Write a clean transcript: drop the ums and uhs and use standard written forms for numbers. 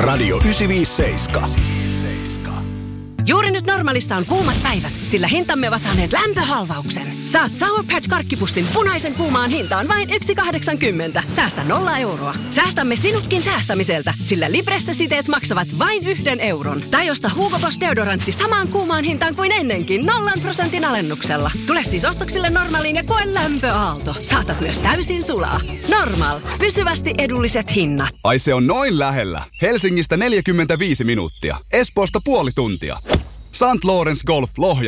Radio 957. Juuri nyt Normaalissa on kuumat päivät, sillä hintamme ovat saaneet lämpöhalvauksen. Saat Sour Patch karkkipussin punaisen kuumaan hintaan vain 1,80. Säästä 0 euroa. Säästämme sinutkin säästämiseltä, sillä Libresse-siteet maksavat vain 1 euron. Tai osta Hugo Boss deodorantti samaan kuumaan hintaan kuin ennenkin 0% alennuksella. Tule siis ostoksille Normaaliin ja koe lämpöaalto. Saatat myös täysin sulaa. Normaal. Pysyvästi edulliset hinnat. Ai se on noin lähellä. Helsingistä 45 minuuttia. Espoosta puoli tuntia. St. Lawrence Golf Lohja